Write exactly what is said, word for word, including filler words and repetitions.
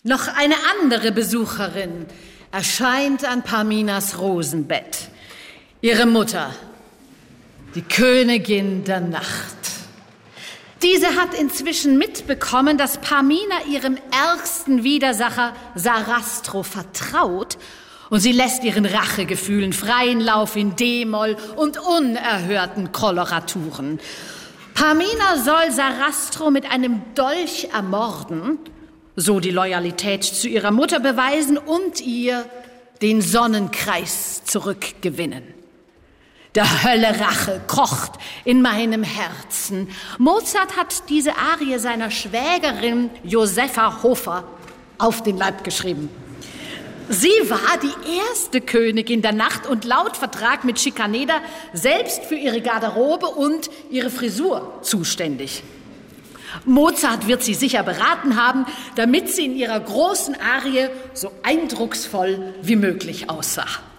Noch eine andere Besucherin erscheint an Parminas Rosenbett. Ihre Mutter, die Königin der Nacht. Diese hat inzwischen mitbekommen, dass Parmina ihrem ärgsten Widersacher Sarastro vertraut und sie lässt ihren Rachegefühlen freien Lauf in D-Moll und unerhörten Koloraturen. Parmina soll Sarastro mit einem Dolch ermorden, so die Loyalität zu ihrer Mutter beweisen und ihr den Sonnenkreis zurückgewinnen. Der Hölle Rache kocht in meinem Herzen. Mozart hat diese Arie seiner Schwägerin Josepha Hofer auf den Leib geschrieben. Sie war die erste Königin der Nacht und laut Vertrag mit Scicaneda selbst für ihre Garderobe und ihre Frisur zuständig. Mozart wird sie sicher beraten haben, damit sie in ihrer großen Arie so eindrucksvoll wie möglich aussah.